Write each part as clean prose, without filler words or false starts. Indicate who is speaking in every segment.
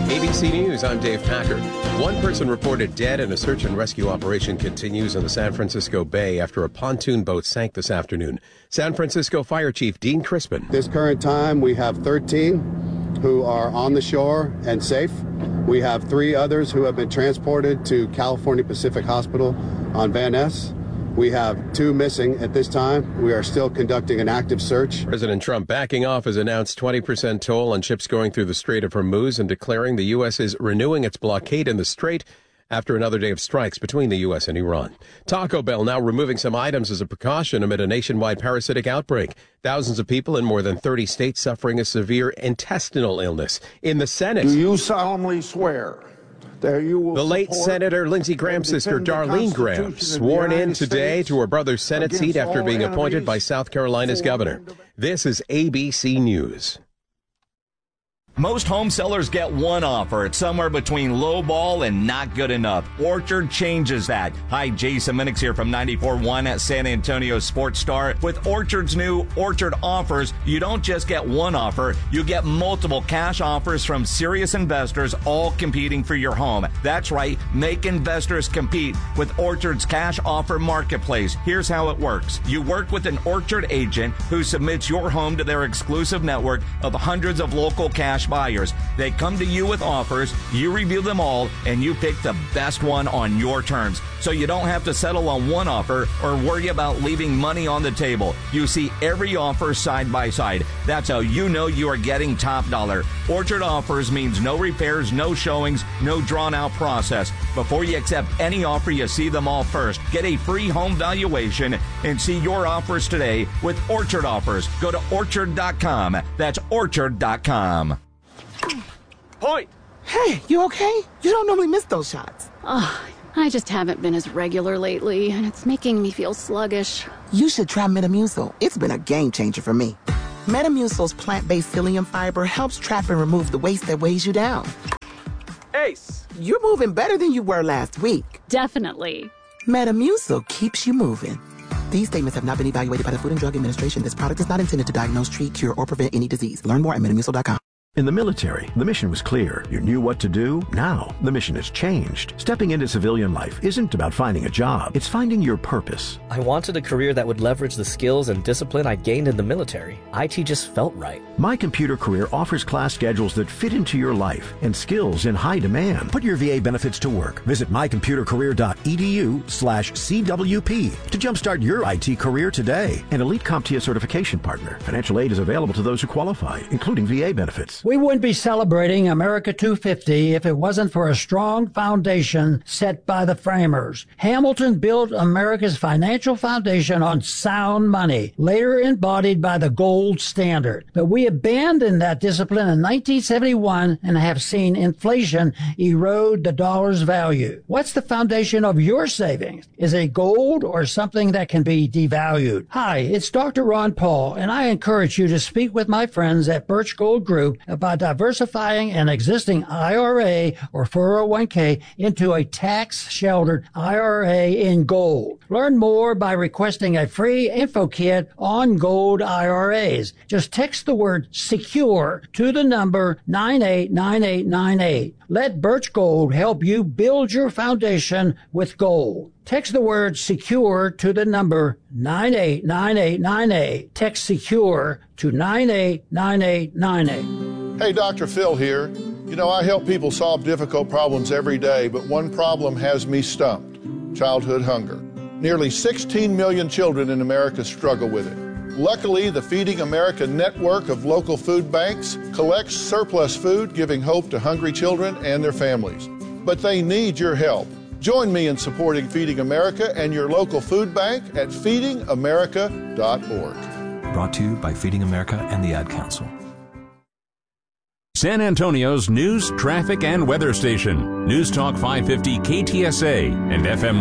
Speaker 1: ABC News, I'm Dave Packer. One person reported dead and a search and rescue operation continues in the San Francisco Bay after a pontoon boat sank this afternoon. San Francisco Fire Chief Dean Crispin.
Speaker 2: This current time, we have 13 who are on the shore and safe. We have 3 others who have been transported to California Pacific Hospital on Van Ness. We have 2 missing at this time. We are still conducting an active search.
Speaker 1: President Trump backing off has announced 20% toll on ships going through the Strait of Hormuz and declaring the U.S. is renewing its blockade in the strait after another day of strikes between the U.S. and Iran. Taco Bell now removing some items as a precaution amid a nationwide parasitic outbreak. Thousands of people in more than 30 states suffering a severe intestinal illness. In the Senate,
Speaker 3: do you solemnly swear that you will
Speaker 1: the late Senator Lindsey Graham's sister Darlene Graham sworn in today to her brother's Senate seat after being appointed by South Carolina's governor. This is ABC News.
Speaker 4: Most home sellers get one offer. It's somewhere between low ball and not good enough. Orchard changes that. Hi, Jason Minix here from 94.1 at San Antonio Sports Star. With Orchard's new Orchard offers, you don't just get one offer, you get multiple cash offers from serious investors, all competing for your home. That's right, make investors compete with Orchard's cash offer marketplace. Here's how it works. You work with an Orchard agent who submits your home to their exclusive network of hundreds of local cash buyers. They come to you with offers, you review them all, and you pick the best one on your terms. So you don't have to settle on one offer or worry about leaving money on the table. You see every offer side by side. That's how you know you are getting top dollar. Orchard offers means no repairs, no showings, no drawn out process. Before you accept any offer, you see them all first. Get a free home valuation and see your offers today with Orchard offers. Go to orchard.com. That's orchard.com.
Speaker 5: Point!
Speaker 6: Hey, you okay? You don't normally miss those shots.
Speaker 7: I just haven't been as regular lately, and it's making me feel sluggish.
Speaker 6: You should try Metamucil. It's been a game changer for me. Metamucil's plant-based psyllium fiber helps trap and remove the waste that weighs you down.
Speaker 5: Ace!
Speaker 6: You're moving better than you were last week.
Speaker 7: Definitely.
Speaker 6: Metamucil keeps you moving. These statements have not been evaluated by the Food and Drug Administration. This product is not intended to diagnose, treat, cure, or prevent any disease. Learn more at Metamucil.com.
Speaker 8: In the military, the mission was clear. You knew what to do. Now, the mission has changed. Stepping into civilian life isn't about finding a job. It's finding your purpose.
Speaker 9: I wanted a career that would leverage the skills and discipline I gained in the military. IT just felt right.
Speaker 8: My Computer Career offers class schedules that fit into your life and skills in high demand. Put your VA benefits to work. Visit mycomputercareer.edu/CWP to jumpstart your IT career today. An elite CompTIA certification partner. Financial aid is available to those who qualify, including VA benefits.
Speaker 10: We wouldn't be celebrating America 250 if it wasn't for a strong foundation set by the framers. Hamilton built America's financial foundation on sound money, later embodied by the gold standard. But we abandoned that discipline in 1971 and have seen inflation erode the dollar's value. What's the foundation of your savings? Is it gold or something that can be devalued? Hi, it's Dr. Ron Paul, and I encourage you to speak with my friends at Birch Gold Group about diversifying an existing IRA or 401k into a tax-sheltered IRA in gold. Learn more by requesting a free info kit on gold IRAs. Just text the word SECURE to the number 989898. Let Birch Gold help you build your foundation with gold. Text the word SECURE to the number 989898. Text SECURE to 989898.
Speaker 11: Hey, Dr. Phil here. You know, I help people solve difficult problems every day, but one problem has me stumped: childhood hunger. Nearly 16 million children in America struggle with it. Luckily, the Feeding America network of local food banks collects surplus food, giving hope to hungry children and their families. But they need your help. Join me in supporting Feeding America and your local food bank at feedingamerica.org.
Speaker 12: Brought to you by Feeding America and the Ad Council.
Speaker 13: San Antonio's news, traffic, and weather station. News Talk 550 KTSA and FM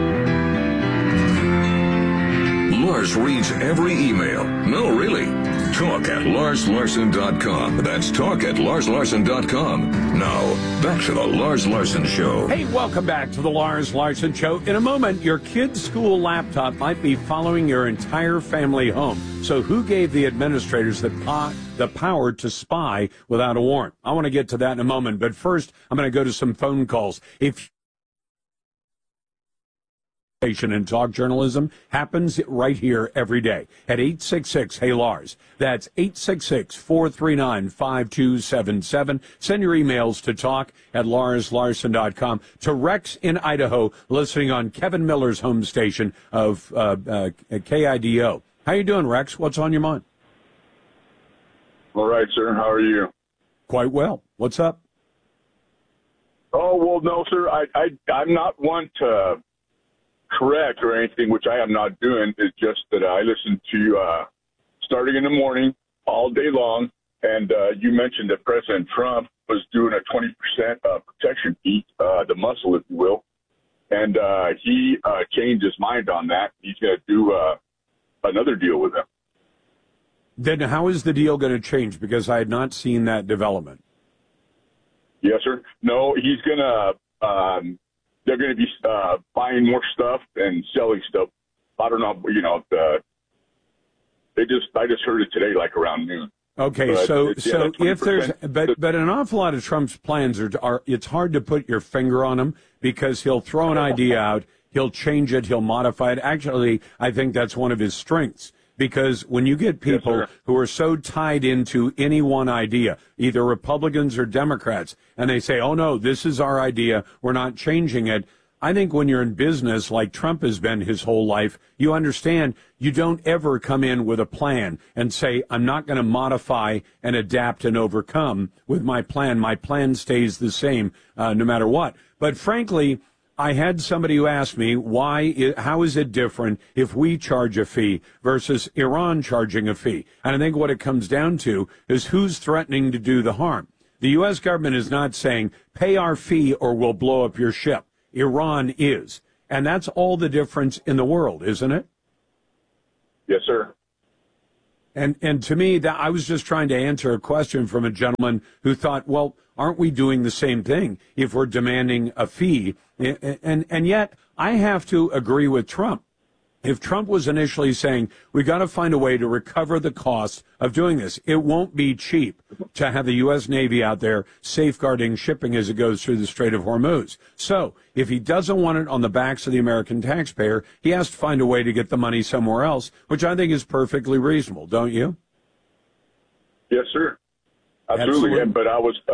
Speaker 13: 107.1.
Speaker 14: Lars reads every email. No, really. Talk at LarsLarson.com. That's talk at LarsLarson.com. Now, back to the Lars Larson Show.
Speaker 15: Hey, welcome back to the Lars Larson Show. In a moment, your kid's school laptop might be following your entire family home. So who gave the administrators the power to spy without a warrant? I want to get to that in a moment. But first, I'm going to go to some phone calls. If and talk journalism happens right here every day at 866-HEY-LARS. That's 866-439-5277. Send your emails to talk at LarsLarson.com. To Rex in Idaho, listening on Kevin Miller's home station of KIDO. How you doing, Rex? What's on your mind?
Speaker 16: All right, sir. How are you?
Speaker 15: Quite well. What's up?
Speaker 16: Oh, well, no, sir. I'm not one to correct or anything, which I am not doing. It's just that I listen to you starting in the morning all day long, and you mentioned that President Trump was doing a 20% protection fee, the muscle, if you will, and he changed his mind on that. He's going to do another deal with them.
Speaker 15: Then how is the deal going to change? Because I had not seen that development.
Speaker 16: Yes, sir. No, he's going to they're going to be buying more stuff and selling stuff. I don't know, I just heard it today, like around noon.
Speaker 15: Okay,
Speaker 16: but
Speaker 15: so if there's, but an awful lot of Trump's plans are, it's hard to put your finger on them because he'll throw an idea out, he'll change it, he'll modify it. Actually, I think that's one of his strengths. Because when you get people who are so tied into any one idea, either Republicans or Democrats, and they say, oh, no, this is our idea, we're not changing it. I think when you're in business, like Trump has been his whole life, you understand you don't ever come in with a plan and say, I'm not going to modify and adapt and overcome with my plan. My plan stays the same no matter what. But frankly, I had somebody who asked me, how is it different if we charge a fee versus Iran charging a fee? And I think what it comes down to is who's threatening to do the harm. The U.S. government is not saying, pay our fee or we'll blow up your ship. Iran is. And that's all the difference in the world, isn't it?
Speaker 16: Yes, sir.
Speaker 15: And to me, that I was just trying to answer a question from a gentleman who thought, well, aren't we doing the same thing if we're demanding a fee? And yet I have to agree with Trump. If Trump was initially saying, we got to find a way to recover the cost of doing this, it won't be cheap to have the U.S. Navy out there safeguarding shipping as it goes through the Strait of Hormuz. So if he doesn't want it on the backs of the American taxpayer, he has to find a way to get the money somewhere else, which I think is perfectly reasonable, don't you?
Speaker 16: Yes, sir. Absolutely. But I was,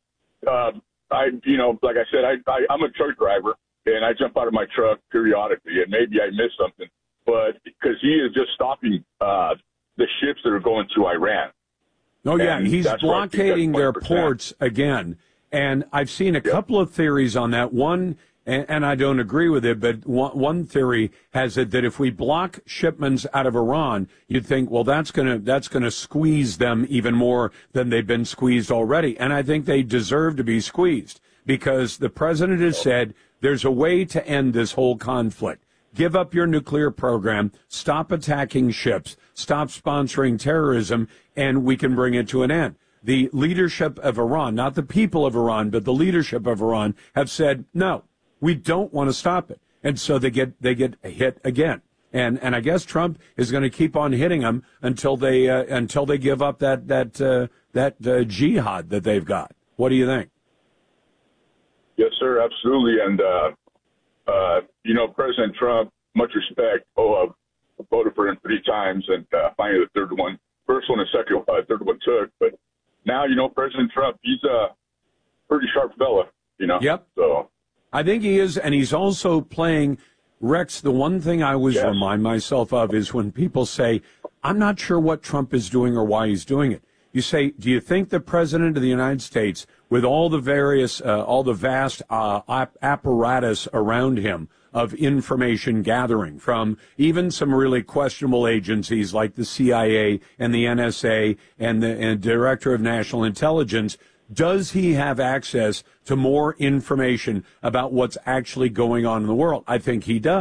Speaker 16: like I said, I'm a truck driver, and I jump out of my truck periodically, and maybe I miss something. But because he is just stopping the ships that are going to Iran.
Speaker 15: Oh, yeah, he's blockading their ports again. And I've seen a couple of theories on that. One, and I don't agree with it, but one theory has it that if we block shipments out of Iran, you'd think, well, that's gonna squeeze them even more than they've been squeezed already. And I think they deserve to be squeezed because the president has said there's a way to end this whole conflict. Give up your nuclear program, stop attacking ships, stop sponsoring terrorism, and we can bring it to an end. The leadership of Iran, not the people of Iran, but the leadership of Iran have said, no, we don't want to stop it. And so they get hit again. And I guess Trump is going to keep on hitting them until they give up that jihad that they've got. What do you think?
Speaker 16: Yes, sir, absolutely. And President Trump, much respect. I voted for him 3 times, and finally the first one and third one took. But now, President Trump, he's a pretty sharp fella,
Speaker 15: Yep.
Speaker 16: So
Speaker 15: I think he is, and he's also playing, Rex, the one thing I always remind myself of is when people say, I'm not sure what Trump is doing or why he's doing it. You say, do you think the President of the United States, with all the vast apparatus around him of information gathering from even some really questionable agencies like the CIA and the NSA and the Director of National Intelligence, does he have access to more information about what's actually going on in the world? I think he does.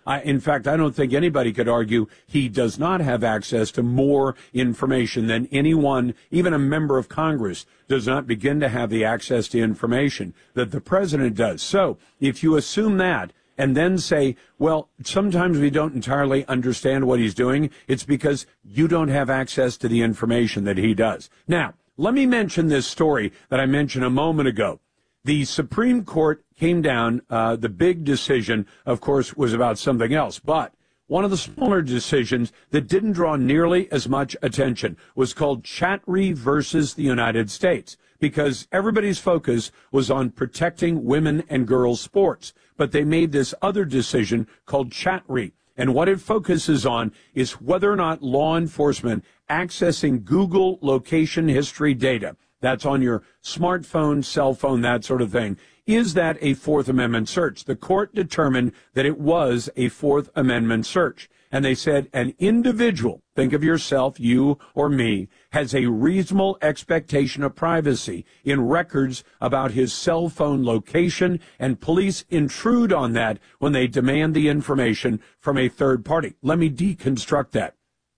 Speaker 15: In fact, I don't think anybody could argue he does not have access to more information than anyone, even a member of Congress, does not begin to have the access to information that the president does. So if you assume that and then say, well, sometimes we don't entirely understand what he's doing, it's because you don't have access to the information that he does. Now, let me mention this story that I mentioned a moment ago. The Supreme Court came down. The big decision, of course, was about something else. But one of the smaller decisions that didn't draw nearly as much attention was called Chatri versus the United States, because everybody's focus was on protecting women and girls' sports. But they made this other decision called Chatri. And what it focuses on is whether or not law enforcement accessing Google location history data, that's on your smartphone, cell phone, that sort of thing, is that a Fourth Amendment search? The court determined that it was a Fourth Amendment search. And they said an individual, think of yourself, you or me, has a reasonable expectation of privacy in records about his cell phone location, and police intrude on that when they demand the information from a third party. Let me deconstruct that.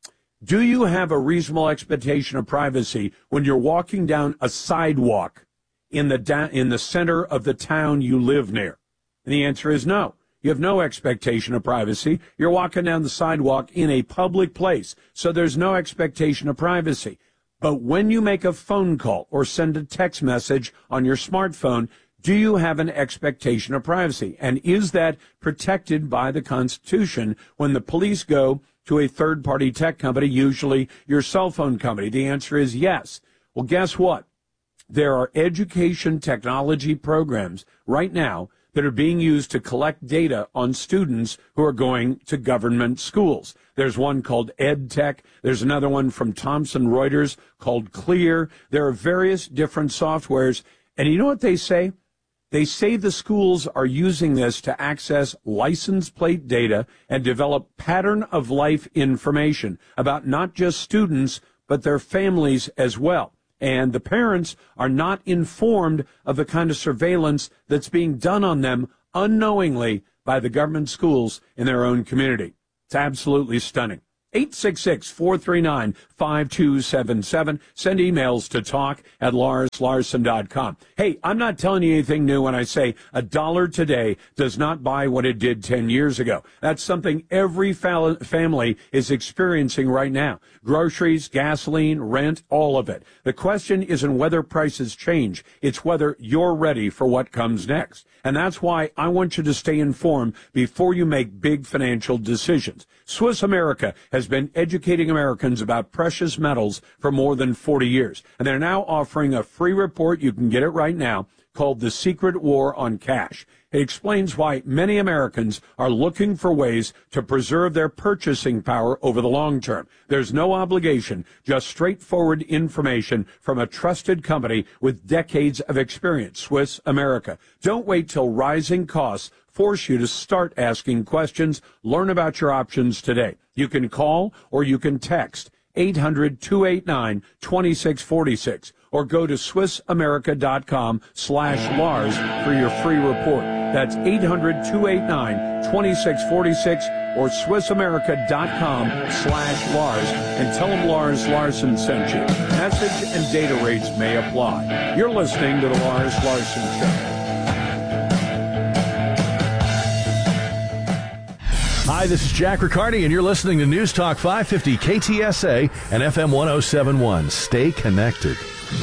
Speaker 15: Do you have a reasonable expectation of privacy when you're walking down a sidewalk in the center of the town you live near? And the answer is no. You have no expectation of privacy. You're walking down the sidewalk in a public place, so there's no expectation of privacy. But when you make a phone call or send a text message on your smartphone, do you have an expectation of privacy? And is that protected by the Constitution when the police go to a third-party tech company, usually your cell phone company? The answer is yes. Well, guess what? There are education technology programs right now that are being used to collect data on students who are going to government schools. There's one called EdTech. There's another one from Thomson Reuters called Clear. There are various different softwares. And you know what they say? They say the schools are using this to access license plate data and develop pattern of life information about not just students, but their families as well. And the parents are not informed of the kind of surveillance that's being done on them unknowingly by the government schools in their own community. It's absolutely stunning. 866-439-5277. Send emails to talk@LarsLarson.com. Hey, I'm not telling you anything new when I say $1 today does not buy what it did 10 years ago. That's something every family is experiencing right now. Groceries, gasoline, rent, all of it. The question isn't whether prices change. It's whether you're ready for what comes next. And that's why I want you to stay informed before you make big financial decisions. Swiss America has been educating Americans about precious metals for more than 40 years. And they're now offering a free report, you can get it right now, called The Secret War on Cash. It explains why many Americans are looking for ways to preserve their purchasing power over the long term. There's no obligation, just straightforward information from a trusted company with decades of experience, Swiss America. Don't wait till rising costs force you to start asking questions. Learn about your options today. You can call or you can text 800-289-2646 or go to SwissAmerica.com/Lars for your free report. That's 800-289-2646 or SwissAmerica.com/Lars and tell them Lars Larson sent you. Message and data rates may apply. You're listening to the Lars Larson Show.
Speaker 17: Hi, this is Jack Riccardi, and you're listening to News Talk 550 KTSA and FM 1071. Stay connected.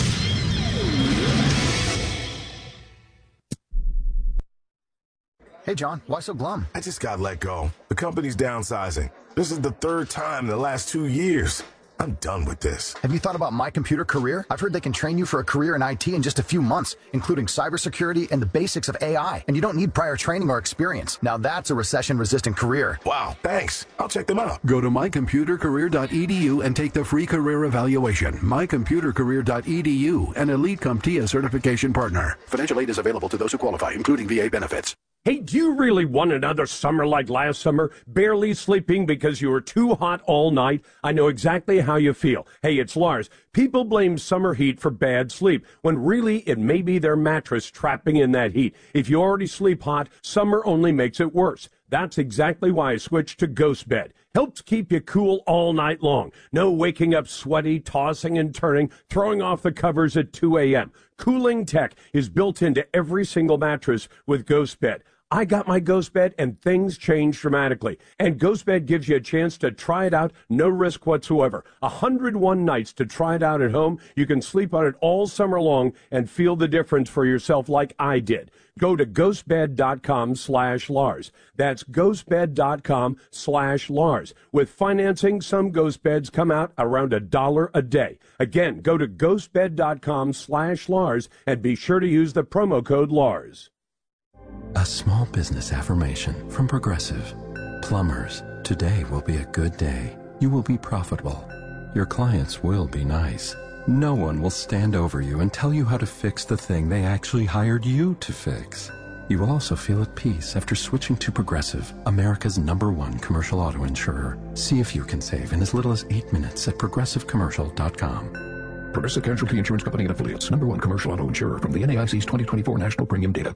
Speaker 18: Hey, John, why so glum?
Speaker 19: I just got let go. The company's downsizing. This is the third time in the last 2 years. I'm done with this.
Speaker 18: Have you thought about My Computer Career? I've heard they can train you for a career in IT in just a few months, including cybersecurity and the basics of AI. And you don't need prior training or experience. Now that's a recession-resistant career.
Speaker 19: Wow, thanks. I'll check them out.
Speaker 20: Go to mycomputercareer.edu and take the free career evaluation. mycomputercareer.edu, an Elite CompTIA certification partner.
Speaker 18: Financial aid is available to those who qualify, including VA benefits.
Speaker 21: Hey, do you really want another summer like last summer? Barely sleeping because you were too hot all night? I know exactly how you feel. Hey, it's Lars. People blame summer heat for bad sleep, when really it may be their mattress trapping in that heat. If you already sleep hot, summer only makes it worse. That's exactly why I switched to GhostBed. Helps keep you cool all night long. No waking up sweaty, tossing and turning, throwing off the covers at 2 a.m. Cooling tech is built into every single mattress with GhostBed. I got my GhostBed and things changed dramatically. And GhostBed gives you a chance to try it out, no risk whatsoever. 101 nights to try it out at home. You can sleep on it all summer long and feel the difference for yourself like I did. Go to ghostbed.com/Lars. That's ghostbed.com/Lars. With financing, some GhostBeds come out around $1 a day. Again, go to ghostbed.com/Lars and be sure to use the promo code Lars.
Speaker 2: A small business affirmation from Progressive. Plumbers, today will be a good day. You will be profitable. Your clients will be nice. No one will stand over you and tell you how to fix the thing they actually hired you to fix. You will also feel at peace after switching to Progressive, America's #1 commercial auto insurer. See if you can save in as little as 8 minutes at progressivecommercial.com.
Speaker 22: Progressive Casualty Insurance Company and Affiliates, #1 commercial auto insurer from the NAIC's 2024 national premium data.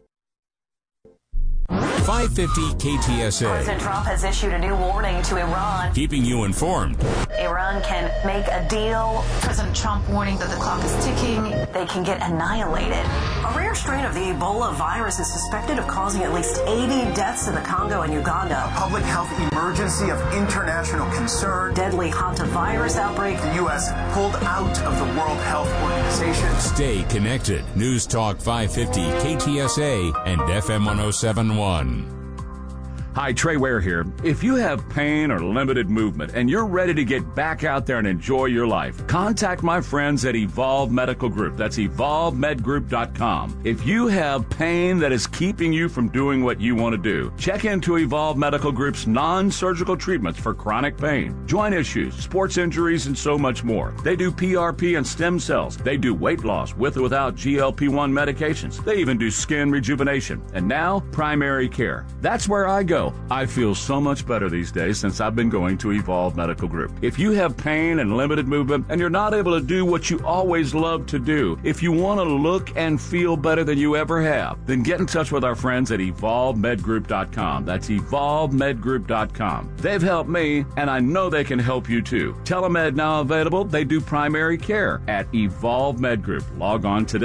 Speaker 13: 550 KTSA.
Speaker 23: President Trump has issued a new warning to Iran.
Speaker 13: Keeping you informed.
Speaker 23: Iran can make a deal. President Trump warning that the clock is ticking. They can get annihilated. A rare strain of the Ebola virus is suspected of causing at least 80 deaths in the Congo and Uganda.
Speaker 24: A public health emergency of international concern.
Speaker 23: Deadly hantavirus outbreak.
Speaker 24: The U.S. pulled out of the World Health Organization.
Speaker 13: Stay connected. News Talk 550 KTSA and FM 1071.
Speaker 25: Hi, Trey Ware here. If you have pain or limited movement and you're ready to get back out there and enjoy your life, contact my friends at Evolve Medical Group. That's evolvemedgroup.com. If you have pain that is keeping you from doing what you want to do, check into Evolve Medical Group's non-surgical treatments for chronic pain, joint issues, sports injuries, and so much more. They do PRP and stem cells. They do weight loss with or without GLP-1 medications. They even do skin rejuvenation. And now, primary care. That's where I go. I feel so much better these days since I've been going to Evolve Medical Group. If you have pain and limited movement and you're not able to do what you always love to do, if you want to look and feel better than you ever have, then get in touch with our friends at evolvemedgroup.com. That's evolvemedgroup.com. They've helped me, and I know they can help you too. Telemed now available. They do primary care at Evolve Med Group. Log on today.